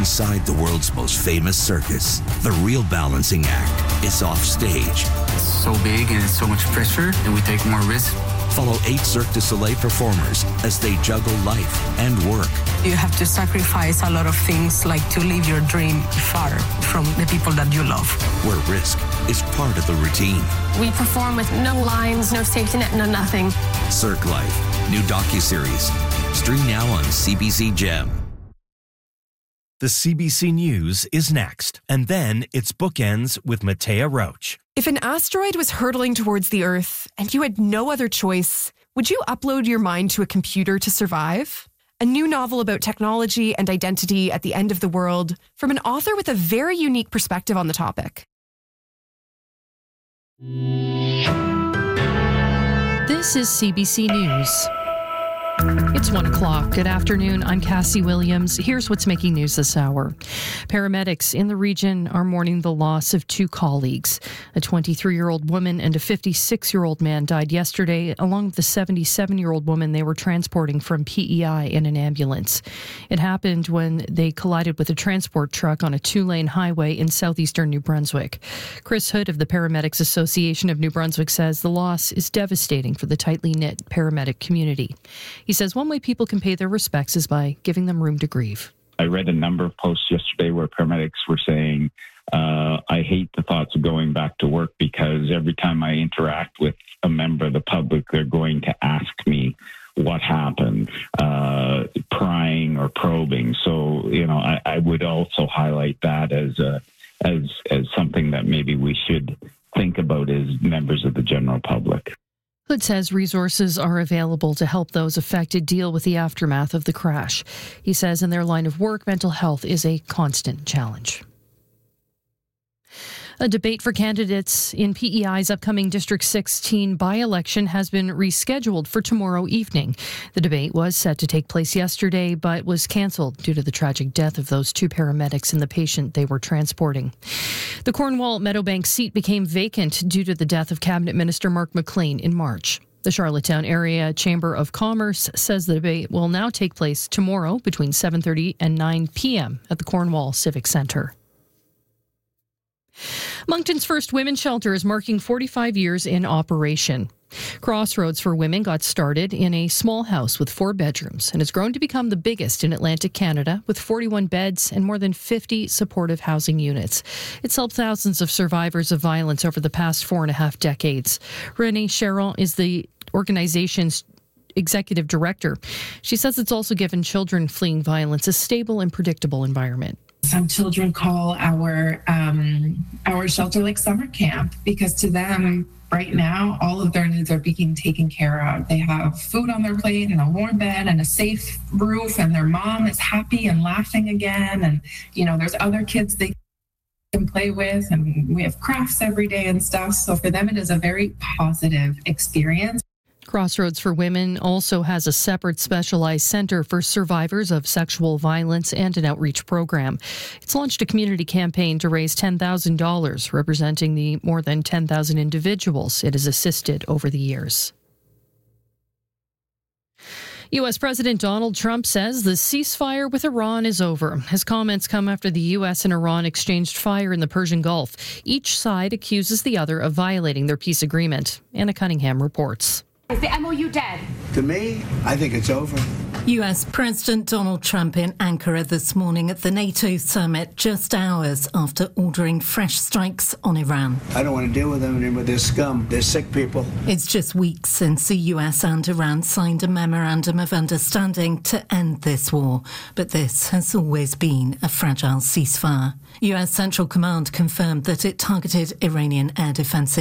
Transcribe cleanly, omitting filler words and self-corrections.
inside the world's most famous circus. The real balancing act is off stage. It's so big and so much pressure that we take more risks. Follow 8 Cirque du Soleil performers as they juggle life and work. You have to sacrifice a lot of things, like to leave your dream far from the people that you love. Where risk is part of the routine. We perform with no lines, no safety net, no nothing. Cirque Life, new docuseries. Stream now on CBC Gem. The CBC News is next, and then it's Bookends with Matea Roach. If an asteroid was hurtling towards the Earth and you had no other choice, would you upload your mind to a computer to survive? A new novel about technology and identity at the end of the world from an author with a very unique perspective on the topic. This is CBC News. It's 1 o'clock. Good afternoon. I'm Cassie Williams. Here's what's making news this hour. Paramedics in the region are mourning the loss of 2 colleagues. A 23-year-old woman and a 56-year-old man died yesterday, along with the 77-year-old woman they were transporting from PEI in an ambulance. It happened when they collided with a transport truck on a 2-lane highway in southeastern New Brunswick. Chris Hood of the Paramedics Association of New Brunswick says the loss is devastating for the tightly knit paramedic community. He says one way people can pay their respects is by giving them room to grieve. I read a number of posts yesterday where paramedics were saying, I hate the thoughts of going back to work because every time I interact with a member of the public, they're going to ask me what happened, prying or probing. So, I would also highlight that as something that maybe we should think about as members of the general public. Hood says resources are available to help those affected deal with the aftermath of the crash. He says in their line of work, mental health is a constant challenge. A debate for candidates in PEI's upcoming District 16 by-election has been rescheduled for tomorrow evening. The debate was set to take place yesterday, but was cancelled due to the tragic death of those 2 paramedics and the patient they were transporting. The Cornwall Meadowbank seat became vacant due to the death of Cabinet Minister Mark McLean in March. The Charlottetown Area Chamber of Commerce says the debate will now take place tomorrow between 7:30 and 9 p.m. at the Cornwall Civic Centre. Moncton's first women's shelter is marking 45 years in operation. Crossroads for Women got started in a small house with 4 bedrooms and has grown to become the biggest in Atlantic Canada with 41 beds and more than 50 supportive housing units. It's helped thousands of survivors of violence over the past 4.5 decades. Renée Charon is the organization's executive director. She says it's also given children fleeing violence a stable and predictable environment. Some children call our shelter like summer camp because to them, right now, all of their needs are being taken care of. They have food on their plate and a warm bed and a safe roof, and their mom is happy and laughing again. And, there's other kids they can play with, and we have crafts every day and stuff. So for them, it is a very positive experience. Crossroads for Women also has a separate specialized centre for survivors of sexual violence and an outreach program. It's launched a community campaign to raise $10,000, representing the more than 10,000 individuals it has assisted over the years. U.S. President Donald Trump says the ceasefire with Iran is over. His comments come after the U.S. and Iran exchanged fire in the Persian Gulf. Each side accuses the other of violating their peace agreement. Anna Cunningham reports. Is the MOU dead? To me, I think it's over. US President Donald Trump in Ankara this morning at the NATO summit, just hours after ordering fresh strikes on Iran. I don't want to deal with them and with this scum. They're sick people. It's just weeks since the US and Iran signed a memorandum of understanding to end this war. But this has always been a fragile ceasefire. US Central Command confirmed that it targeted Iranian air defenses